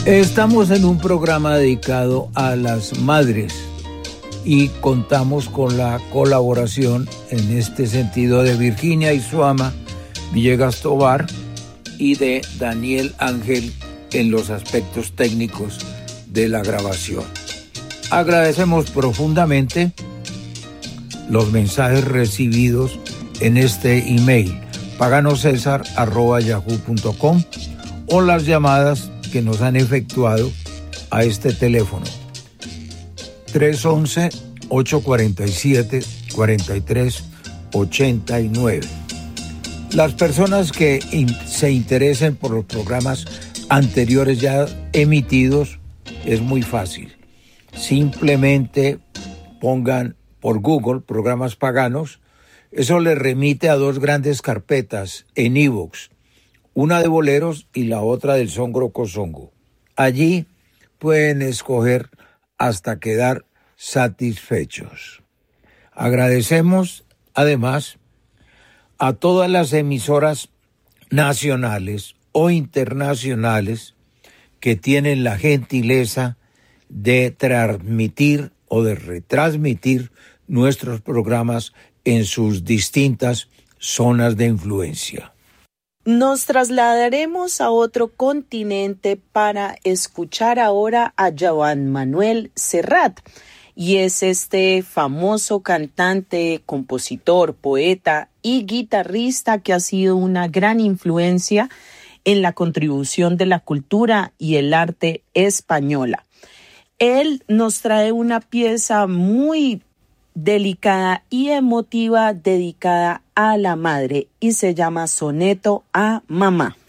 Estamos en un programa dedicado a las madres y contamos con la colaboración en este sentido de Virginia Isuama Villegas Tovar y de Daniel Ángel en los aspectos técnicos de la grabación. Agradecemos profundamente los mensajes recibidos en este email paganosesar@yahoo.com o las llamadas que nos han efectuado a este teléfono 311-847-4389. Las personas que se interesen por los programas anteriores ya emitidos, es muy fácil. Simplemente pongan por Google programas paganos. Eso les remite a dos grandes carpetas en iVoox, una de boleros y la otra del son grocosongo. Allí pueden escoger hasta quedar satisfechos. Agradecemos además a todas las emisoras nacionales o internacionales que tienen la gentileza de transmitir o de retransmitir nuestros programas en sus distintas zonas de influencia. Nos trasladaremos a otro continente para escuchar ahora a Joan Manuel Serrat, y es este famoso cantante, compositor, poeta y guitarrista que ha sido una gran influencia en la contribución de la cultura y el arte española. Él nos trae una pieza muy delicada y emotiva dedicada a la madre y se llama Soneto a Mamá.